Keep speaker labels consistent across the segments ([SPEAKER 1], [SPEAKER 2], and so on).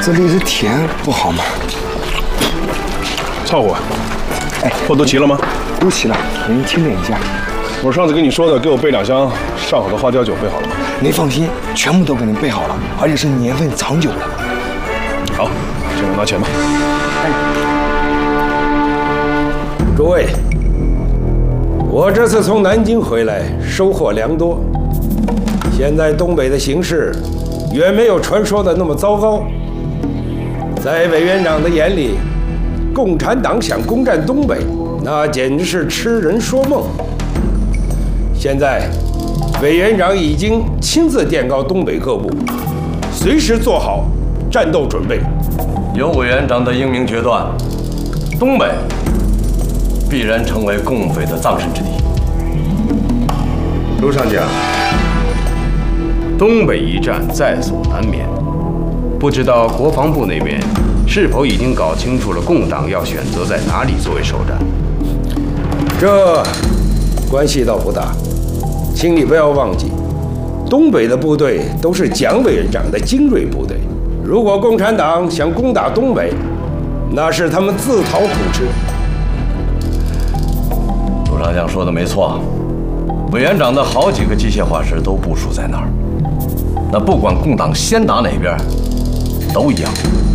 [SPEAKER 1] 这里的田不好吗？
[SPEAKER 2] 操货，
[SPEAKER 1] 哎，
[SPEAKER 2] 货都齐了吗？
[SPEAKER 1] 都齐了，您清点一下。
[SPEAKER 2] 我上次跟你说的，给我备2箱上好的花雕酒，备好了吗？
[SPEAKER 1] 您放心，全部都给您备好了，而且是年份长久的。
[SPEAKER 2] 好，现在拿钱吧。
[SPEAKER 3] 诸位，我这次从南京回来，收获良多。现在东北的形势远没有传说的那么糟糕。在委员长的眼里，共产党想攻占东北，那简直是痴人说梦。现在，委员长已经亲自电告东北各部，随时做好战斗准备。
[SPEAKER 4] 有委员长的英明决断，东北必然成为共匪的葬身之地。
[SPEAKER 5] 卢上将，东北一战在所难免，不知道国防部那边是否已经搞清楚了共党要选择在哪里作为首战？
[SPEAKER 3] 这关系倒不大，请你不要忘记，东北的部队都是蒋委员长的精锐部队。如果共产党想攻打东北，那是他们自讨苦吃。
[SPEAKER 4] 陆上将说的没错，委员长的好几个机械化师都部署在那儿。那不管共党先打哪边，都一样。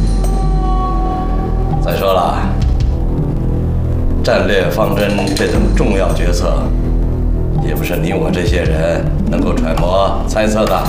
[SPEAKER 4] 再说了，战略方针这种重要决策，也不是你我这些人能够揣摩猜测的。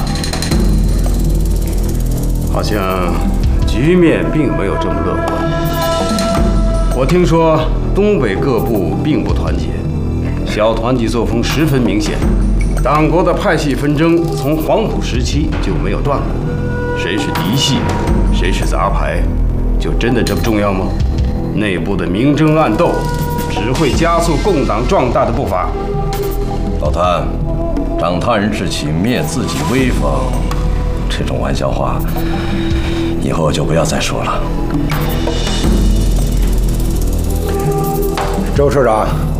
[SPEAKER 5] 好像局面并没有这么乐观。我听说东北各部并不团结，小团体作风十分明显。党国的派系纷争从黄埔时期就没有断过，谁是嫡系，谁是杂牌，就真的这么重要吗？内部的明争暗斗只会加速共党壮大的步伐。
[SPEAKER 4] 老谭，长他人志气，灭自己威风，这种玩笑话，以后就不要再说了。
[SPEAKER 3] 周社长，